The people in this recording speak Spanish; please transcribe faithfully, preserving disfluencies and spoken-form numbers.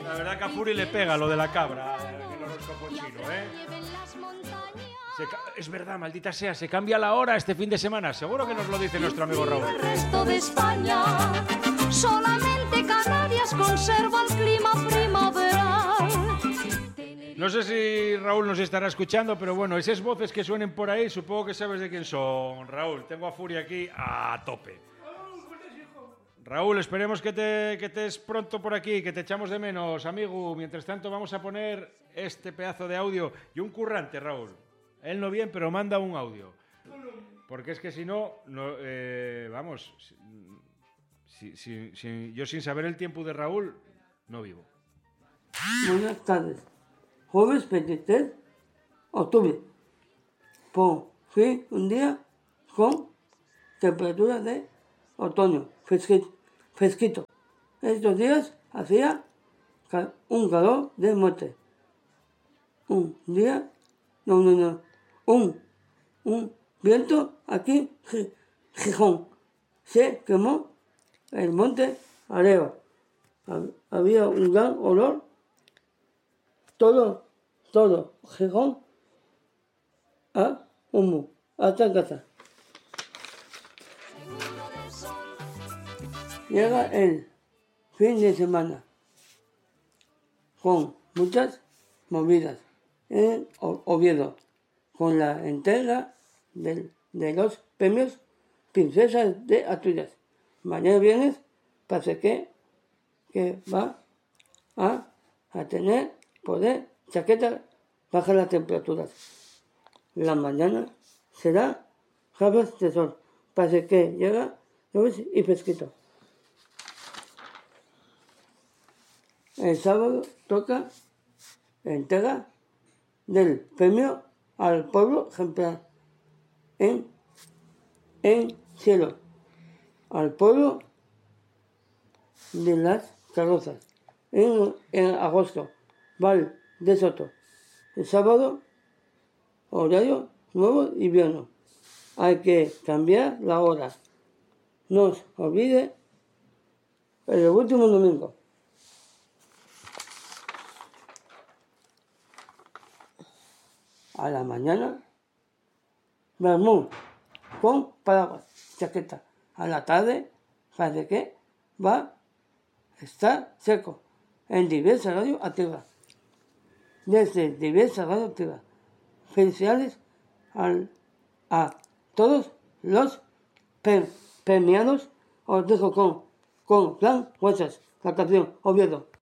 La verdad que a Furi le pega lo de la cabra, el horóscopo chino, ¿eh? Se ca- es verdad, maldita sea, se cambia la hora este fin de semana. Seguro que nos lo dice nuestro amigo Raúl. El resto de España, solamente Canarias conserva el clima primaveral. No sé si Raúl nos estará escuchando, pero bueno, esas voces que suenen por ahí, supongo que sabes de quién son. Raúl, tengo a Furi aquí a tope. Raúl, esperemos que te que estés pronto por aquí, que te echamos de menos, amigo. Mientras tanto, vamos a poner este pedazo de audio y un currante, Raúl. Él no bien, pero manda un audio. Porque es que si no, no eh, vamos, si, si, si, yo sin saber el tiempo de Raúl, no vivo. Buenas tardes. Jueves veintitrés de octubre. Por fin un día con temperaturas de otoño, fresquito. fresquito. Estos días hacía ca- un calor de muerte. Un día, no, no, no, un, un viento aquí, Gi- Gijón. Se quemó el monte arriba. Hab- Había un gran olor. Todo, todo, Gijón, a humo, hasta casa. Llega el fin de semana con muchas movidas en O- Oviedo, con la entrega del- de los premios Princesas de Asturias. Mañana viernes parece que, que va a, a tener poder chaqueta baja las temperaturas. La mañana será gafas de sol. Parece que llega nubes y fresquito. El sábado toca entrega del premio al pueblo ejemplar en, en cielo, al pueblo de las carrozas en, en agosto. Val de Soto. El sábado, horario nuevo invierno. Hay que cambiar la hora. No os olvide el último domingo. A la mañana, vermú con paraguas, chaqueta. A la tarde, parece que va a estar seco en diversas radios activas. Desde diversas radios activas. Felicidades al, a todos los pre- premiados. Os dejo con, con Plan Huesas, la canción Oviedo.